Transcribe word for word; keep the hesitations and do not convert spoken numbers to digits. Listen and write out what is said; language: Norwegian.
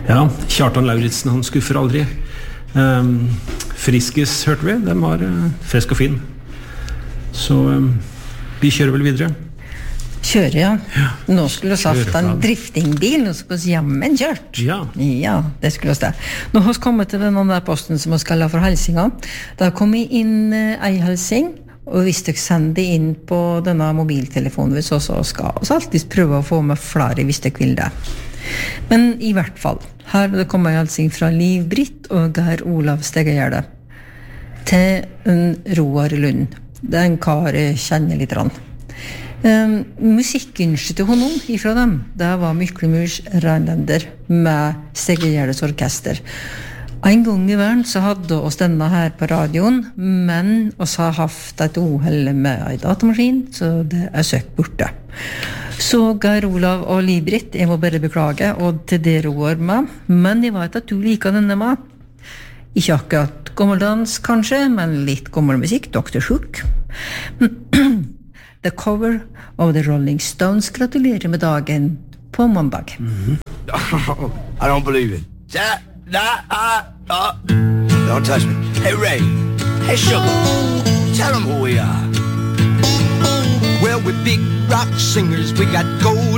Ja, Kjartan Lauritsen, han skuffer aldri. Um, Friskis hørte vi, de var uh, frisk og fin. Så um, vi kjører vel videre. Kjører, ja. Ja. Nå skulle vi haft en driftingbil, nå skulle vi jammen kjørt. Ja. Ja, det skulle vi det. Nå har vi kommet til den andre posten som vi skal ha for helsinga. Da kom vi inn uh, ei helsing, og hvis dere sender inn på denne mobiltelefonen hvis også skal vi alltid prøve å få med flere hvis dere vil det. Men i hvert fall, her vil det komme en helsing fra Liv Britt og Geir Olav Steggegjerde til en Roar Lund. Det er en kar jeg kjenner litt rann. Um, musikkønsket til honom ifra dem, det var Myklemurs Rheinländer med Steggergjerdes orkester. En gang i verden så hadde oss denne her på radioen, men oss har haft et uheld med en datamaskin, så det er søkt borte. Så Geir Olav og Liv-Britt, jeg må bare beklage, og til det roer med, men jeg vet at du liker denne med. Ikke akkurat gammeldans kanskje, men litt gammel musikk, doktor Hook. The cover of the Rolling Stones. Gratulerer med dagen på mandag. Mm-hmm. Oh, I don't believe it. That, that, uh, uh. Don't touch me. Hey, Ray. Hey, Sugar. Tell them who we are. Well, we're big rock singers. We got gold